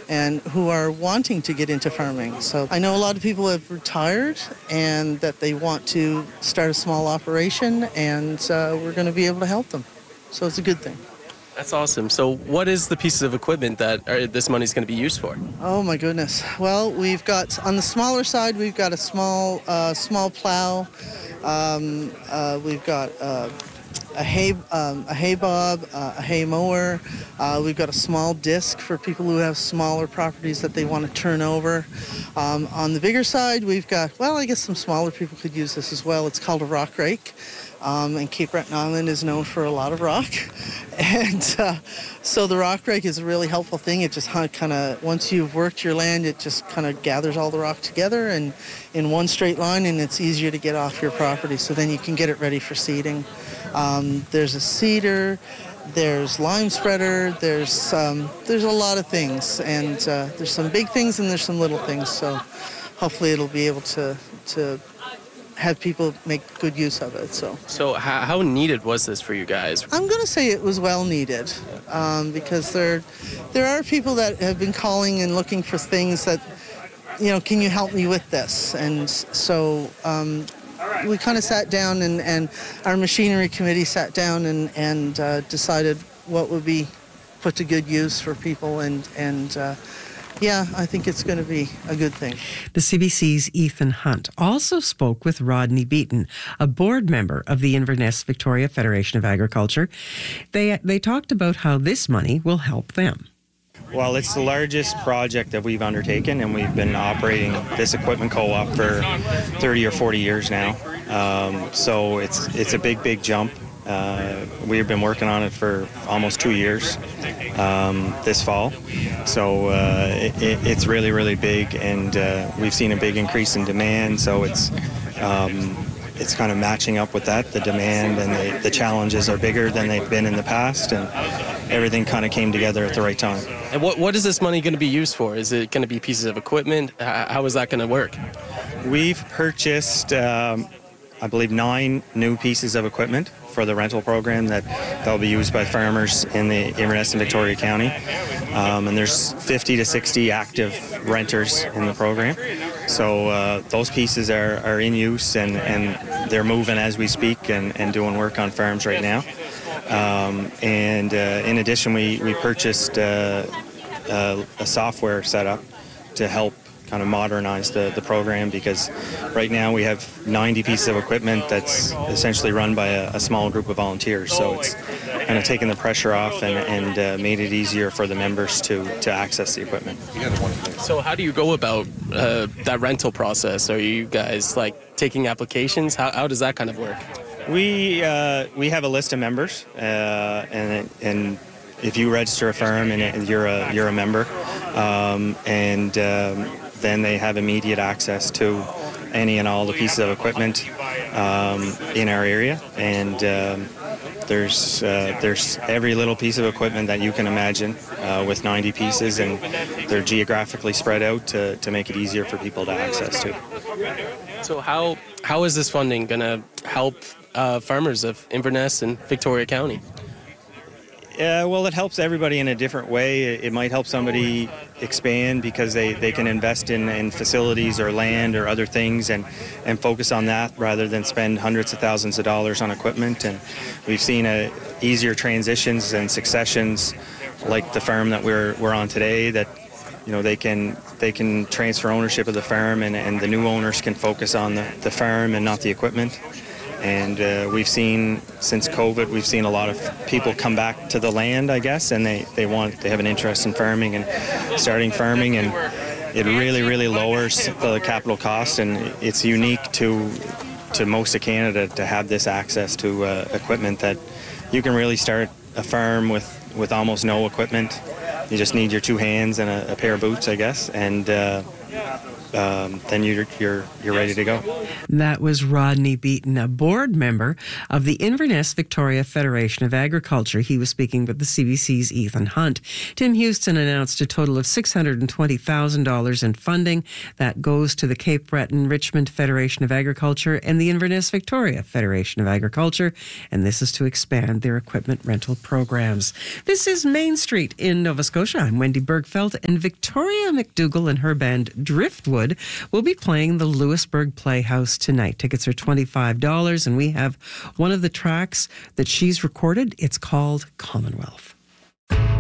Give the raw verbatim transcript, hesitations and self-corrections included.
and who are wanting to get into farming. So I know a lot of people have retired and that they want to start a small operation, and uh, we're going to be able to help them. So it's a good thing. That's awesome. So what is the pieces of equipment that are, this money is going to be used for? Oh my goodness. Well, we've got, on the smaller side, we've got a small uh, small plow. Um, uh, we've got uh, a hay um, a hay bob, uh, a hay mower. Uh, we've got a small disc for people who have smaller properties that they want to turn over. Um, on the bigger side, we've got, well, I guess some smaller people could use this as well. It's called a rock rake. Um, and Cape Breton Island is known for a lot of rock. And uh, so the rock rake is a really helpful thing. It just kind of, once you've worked your land, it just kind of gathers all the rock together and in one straight line, and it's easier to get off your property. So then you can get it ready for seeding. Um, there's a seeder, there's lime spreader, there's um, there's a lot of things. And uh, there's some big things and there's some little things. So hopefully it'll be able to to have people make good use of it. So, so how, how needed was this for you guys? I'm going to say it was well needed um, because there, there are people that have been calling and looking for things that, you know, can you help me with this? And so um, we kind of sat down and, and our machinery committee sat down and, and uh, decided what would be put to good use for people, and, and uh, yeah, I think it's going to be a good thing. The C B C's Ethan Hunt also spoke with Rodney Beaton, a board member of the Inverness Victoria Federation of Agriculture. They they talked about how this money will help them. Well, it's the largest project that we've undertaken, and we've been operating this equipment co-op for thirty or forty years now. Um, so it's it's a big, big jump. Uh, we've been working on it for almost two years um, this fall. So uh, it, it's really, really big, and uh, we've seen a big increase in demand. So it's um, it's kind of matching up with that. The demand and the, the challenges are bigger than they've been in the past, and everything kind of came together at the right time. And what what is this money going to be used for? Is it going to be pieces of equipment? How, how is that going to work? We've purchased, um, I believe, nine new pieces of equipment for the rental program that will be used by farmers in the Inverness and Victoria County. Um, and there's fifty to sixty active renters in the program. So uh, those pieces are, are in use, and, and they're moving as we speak and, and doing work on farms right now. Um, and uh, in addition, we, we purchased uh, uh, a software setup to help kind of modernize the, the program, because right now we have ninety pieces of equipment that's essentially run by a, a small group of volunteers. So it's kind of taken the pressure off and, and uh, made it easier for the members to, to access the equipment. So how do you go about uh, that rental process? Are you guys like taking applications? How, how does that kind of work? We uh, we have a list of members, uh, and and if you register a firm and you're a you're a member, um, and um, then they have immediate access to any and all the pieces of equipment um, in our area, and um, there's uh, there's every little piece of equipment that you can imagine uh, with ninety pieces, and they're geographically spread out to, to make it easier for people to access to. So how how is this funding going to help uh, farmers of Inverness and Victoria County? Uh, well, it helps everybody in a different way. It, it might help somebody expand because they, they can invest in, in facilities or land or other things and, and focus on that rather than spend hundreds of thousands of dollars on equipment. And we've seen a, easier transitions and successions, like the farm that we're we're on today, that you know they can they can transfer ownership of the farm, and, and the new owners can focus on the, the farm and not the equipment. And uh, we've seen, since COVID, we've seen a lot of people come back to the land, I guess, and they, they want, they have an interest in farming and starting farming, and it really, really lowers the capital cost, and it's unique to to most of Canada to have this access to uh, equipment that you can really start a farm with, with almost no equipment. You just need your two hands and a, a pair of boots, I guess, and uh, um, then you're you're you're ready to go. That was Rodney Beaton, a board member of the Inverness Victoria Federation of Agriculture. He was speaking with the C B C's Ethan Hunt. Tim Houston announced a total of six hundred twenty thousand dollars in funding that goes to the Cape Breton Richmond Federation of Agriculture and the Inverness Victoria Federation of Agriculture, and this is to expand their equipment rental programs. This is Main Street in Nova Scotia. I'm Wendy Bergfeld, and Victoria McDougall and her band Driftwood will be playing the Lewisburg Playhouse tonight. Tickets are twenty-five dollars, and we have one of the tracks that she's recorded. It's called Commonwealth.